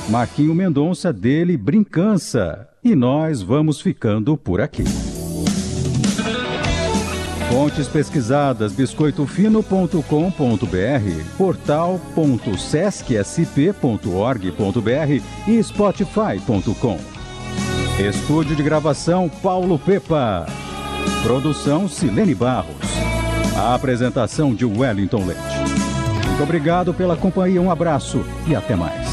Marquinho Mendonça dele Brincança. E nós vamos ficando por aqui. Fontes pesquisadas: biscoitofino.com.br, portal.sescsp.org.br e spotify.com. Estúdio de gravação Paulo Pepa. Produção Silene Barros. A apresentação de Wellington Leite. Muito obrigado pela companhia, um abraço e até mais.